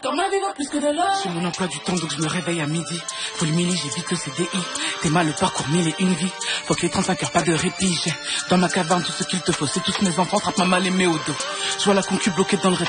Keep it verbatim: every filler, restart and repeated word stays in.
Dans ma vie, va plus que de l'or. Sur mon emploi du temps, donc je me réveille à midi. Faut le mini, j'évite le C D I. T'es mal le parcours, mille et une vie. Faut que les trente-cinq heures, pas de répit. J'ai dans ma caverne tout ce qu'il te faut. C'est tous mes enfants, trappe ma mal aimée au dos. Je vois la concu bloquée dans le